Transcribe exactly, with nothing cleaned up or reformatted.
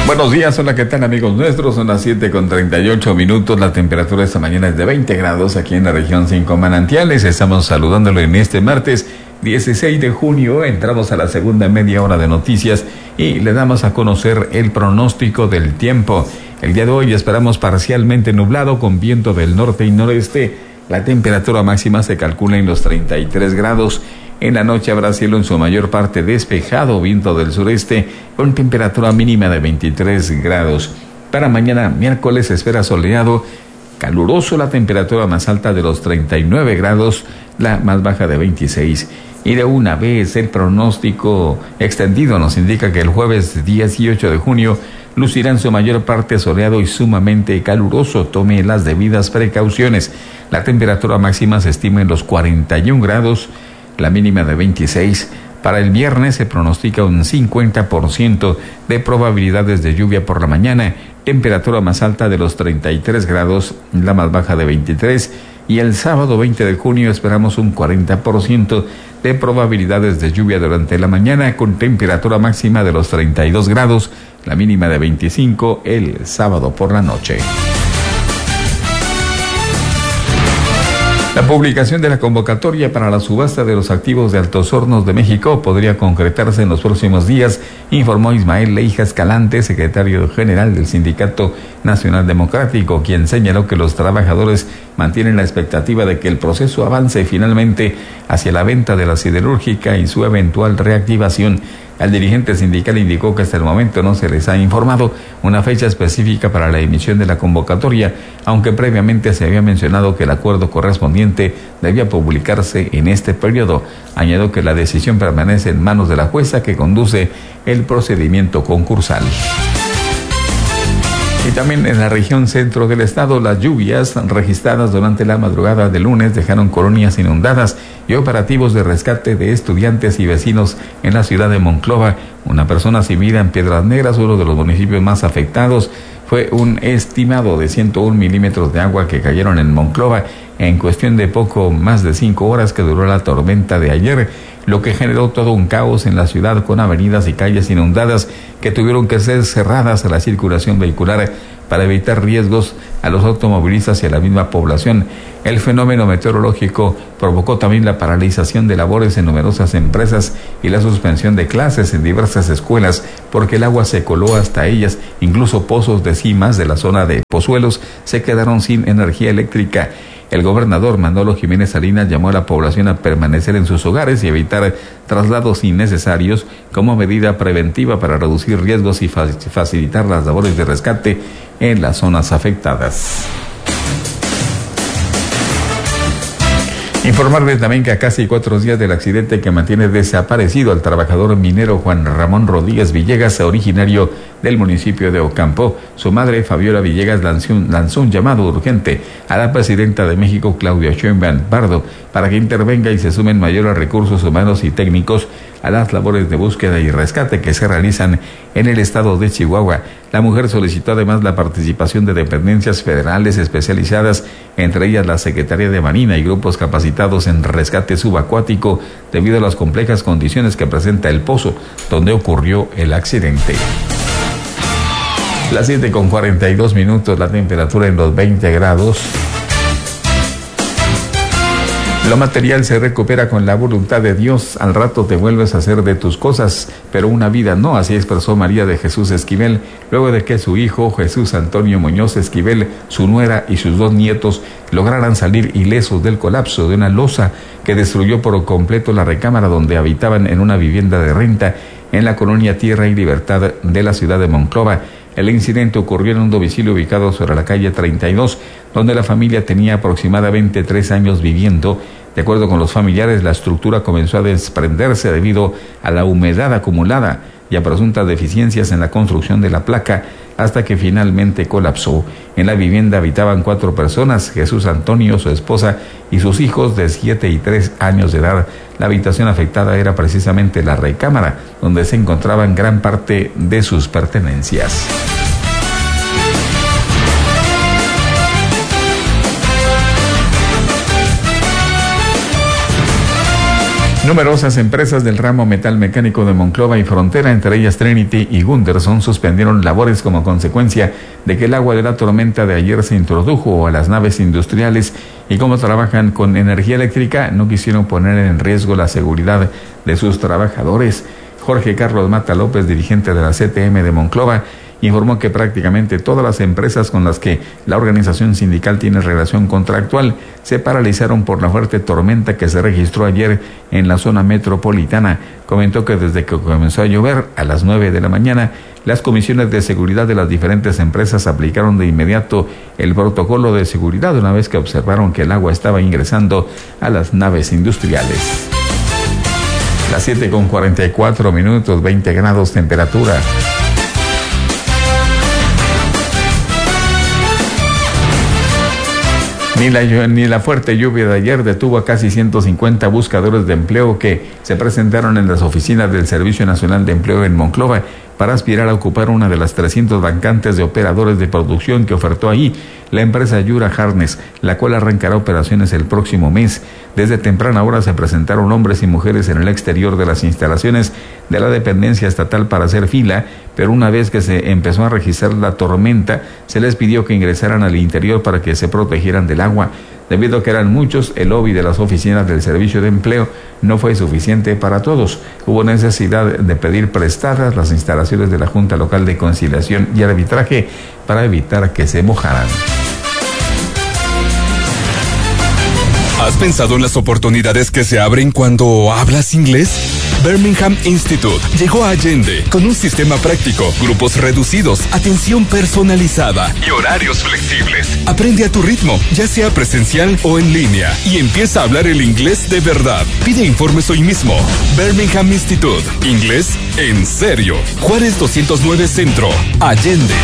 Buenos días, hola, ¿qué tal amigos nuestros? Son las siete con treinta y ocho minutos, la temperatura esta mañana es de veinte grados aquí en la región Cinco Manantiales. Estamos saludándolo en este martes dieciséis de junio, entramos a la segunda media hora de noticias y le damos a conocer el pronóstico del tiempo. El día de hoy esperamos parcialmente nublado con viento del norte y noreste. La temperatura máxima se calcula en los treinta y tres grados. En la noche habrá cielo en su mayor parte despejado, viento del sureste, con temperatura mínima de veintitrés grados. Para mañana, miércoles, se espera soleado, caluroso, la temperatura más alta de los treinta y nueve grados, la más baja de veintiséis. Y de una vez, el pronóstico extendido nos indica que el jueves dieciocho de junio lucirá en su mayor parte soleado y sumamente caluroso. Tome las debidas precauciones. La temperatura máxima se estima en los cuarenta y un grados, la mínima de veintiséis. Para el viernes se pronostica un cincuenta por ciento de probabilidades de lluvia por la mañana, temperatura más alta de los treinta y tres grados, la más baja de veintitrés, y el sábado veinte de junio esperamos un cuarenta por ciento de probabilidades de lluvia durante la mañana, con temperatura máxima de los treinta y dos grados, la mínima de veinticinco el sábado por la noche. La publicación de la convocatoria para la subasta de los activos de Altos Hornos de México podría concretarse en los próximos días, informó Ismael Leija Escalante, secretario general del Sindicato Nacional Democrático, quien señaló que los trabajadores mantienen la expectativa de que el proceso avance finalmente hacia la venta de la siderúrgica y su eventual reactivación. El dirigente sindical indicó que hasta el momento no se les ha informado una fecha específica para la emisión de la convocatoria, aunque previamente se había mencionado que el acuerdo correspondiente debía publicarse en este periodo. Añadió que la decisión permanece en manos de la jueza que conduce el procedimiento concursal. Y también en la región centro del estado, las lluvias registradas durante la madrugada de lunes dejaron colonias inundadas y operativos de rescate de estudiantes y vecinos en la ciudad de Monclova. Una persona sin vida en Piedras Negras, uno de los municipios más afectados. Fue un estimado de ciento un milímetros de agua que cayeron en Monclova en cuestión de poco más de cinco horas que duró la tormenta de ayer, lo que generó todo un caos en la ciudad con avenidas y calles inundadas que tuvieron que ser cerradas a la circulación vehicular para evitar riesgos a los automovilistas y a la misma población. El fenómeno meteorológico provocó también la paralización de labores en numerosas empresas y la suspensión de clases en diversas escuelas porque el agua se coló hasta ellas. Incluso pozos de cimas de la zona de Pozuelos se quedaron sin energía eléctrica. El gobernador Manolo Jiménez Salinas llamó a la población a permanecer en sus hogares y evitar traslados innecesarios como medida preventiva para reducir riesgos y facilitar las labores de rescate en las zonas afectadas. Informarles también que a casi cuatro días del accidente que mantiene desaparecido al trabajador minero Juan Ramón Rodríguez Villegas, originario del municipio de Ocampo, su madre Fabiola Villegas lanzó un, lanzó un llamado urgente a la presidenta de México, Claudia Sheinbaum Pardo, para que intervenga y se sumen mayores recursos humanos y técnicos a las labores de búsqueda y rescate que se realizan en el estado de Chihuahua. La mujer solicitó además la participación de dependencias federales especializadas, entre ellas la Secretaría de Marina y grupos capacitados en rescate subacuático debido a las complejas condiciones que presenta el pozo donde ocurrió el accidente. Las siete con cuarenta y dos minutos, la temperatura en los veinte grados. Lo material se recupera con la voluntad de Dios. Al rato te vuelves a hacer de tus cosas, pero una vida no. Así expresó María de Jesús Esquivel, luego de que su hijo Jesús Antonio Muñoz Esquivel, su nuera y sus dos nietos lograran salir ilesos del colapso de una losa que destruyó por completo la recámara donde habitaban en una vivienda de renta en la colonia Tierra y Libertad de la ciudad de Monclova. El incidente ocurrió en un domicilio ubicado sobre la calle treinta y dos, donde la familia tenía aproximadamente tres años viviendo. De acuerdo con los familiares, la estructura comenzó a desprenderse debido a la humedad acumulada y a presuntas deficiencias en la construcción de la placa, hasta que finalmente colapsó. En la vivienda habitaban cuatro personas: Jesús Antonio, su esposa y sus hijos de siete y tres años de edad. La habitación afectada era precisamente la recámara, donde se encontraban gran parte de sus pertenencias. Numerosas empresas del ramo metal mecánico de Monclova y Frontera, entre ellas Trinity y Gunderson, suspendieron labores como consecuencia de que el agua de la tormenta de ayer se introdujo a las naves industriales y como trabajan con energía eléctrica, no quisieron poner en riesgo la seguridad de sus trabajadores. Jorge Carlos Mata López, dirigente de la C T M de Monclova, informó que prácticamente todas las empresas con las que la organización sindical tiene relación contractual se paralizaron por la fuerte tormenta que se registró ayer en la zona metropolitana. Comentó que desde que comenzó a llover a las nueve de la mañana, las comisiones de seguridad de las diferentes empresas aplicaron de inmediato el protocolo de seguridad una vez que observaron que el agua estaba ingresando a las naves industriales. Las siete con cuarenta y cuatro minutos, veinte grados temperatura. Ni la, ni la fuerte lluvia de ayer detuvo a casi ciento cincuenta buscadores de empleo que se presentaron en las oficinas del Servicio Nacional de Empleo en Monclova para aspirar a ocupar una de las trescientas vacantes de operadores de producción que ofertó ahí la empresa Yura Harness, la cual arrancará operaciones el próximo mes. Desde temprana hora se presentaron hombres y mujeres en el exterior de las instalaciones de la dependencia estatal para hacer fila, pero una vez que se empezó a registrar la tormenta, se les pidió que ingresaran al interior para que se protegieran del agua. Debido a que eran muchos, el lobby de las oficinas del Servicio de Empleo no fue suficiente para todos. Hubo necesidad de pedir prestadas las instalaciones de la Junta Local de Conciliación y Arbitraje para evitar que se mojaran. ¿Has pensado en las oportunidades que se abren cuando hablas inglés? Birmingham Institute llegó a Allende con un sistema práctico, grupos reducidos, atención personalizada y horarios flexibles. Aprende a tu ritmo, ya sea presencial o en línea, y empieza a hablar el inglés de verdad. Pide informes hoy mismo. Birmingham Institute, inglés en serio. Juárez doscientos nueve Centro, Allende.